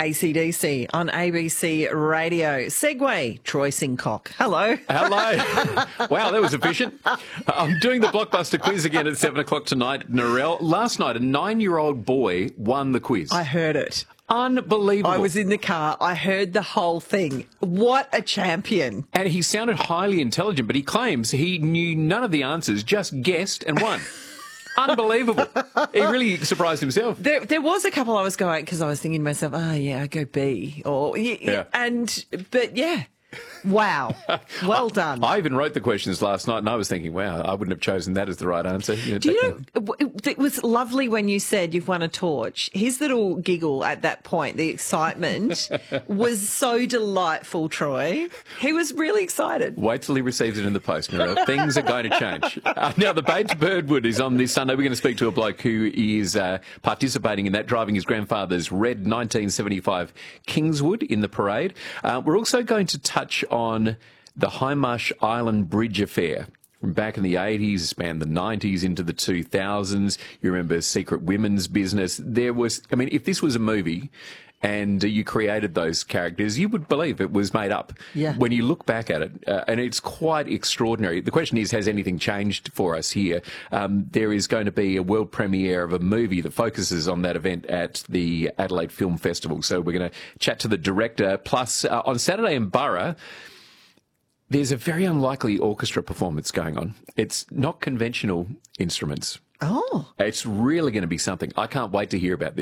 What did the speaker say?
AC/DC on ABC Radio. Segway, Troy Sincock. Hello. Hello. Wow, that was efficient. I'm doing the Blockbuster quiz again at 7 o'clock tonight, Narelle. Last night, a 9-year-old boy won the quiz. I heard it. Unbelievable. I was in the car. I heard the whole thing. What a champion. And he sounded highly intelligent, but he claims he knew none of the answers, just guessed and won. Unbelievable. He really surprised himself. There was a couple I was going, because I was thinking to myself, I go B. But yeah. Wow. Well done. I even wrote the questions last night and I was thinking, wow, I wouldn't have chosen that as the right answer. Do you know, it was lovely when you said you've won a torch. His little giggle at that point, the excitement, was so delightful, Troy. He was really excited. Wait till he receives it in the post, Mira. Things are going to change. Now, the Bates Birdwood is on this Sunday. We're going to speak to a bloke who is participating in that, driving his grandfather's red 1975 Kingswood in the parade. We're also going to touch on the Hindmarsh Island Bridge affair from back in the 80s, spanned the 90s into the 2000s. You remember Secret Women's Business. If this was a movie and you created those characters, you would believe it was made up. Yeah. When you look back at it, and it's quite extraordinary. The question is, has anything changed for us here? There is going to be a world premiere of a movie that focuses on that event at the Adelaide Film Festival. So we're going to chat to the director. Plus, on Saturday in Borough, there's a very unlikely orchestra performance going on. It's not conventional instruments. Oh. It's really going to be something. I can't wait to hear about this.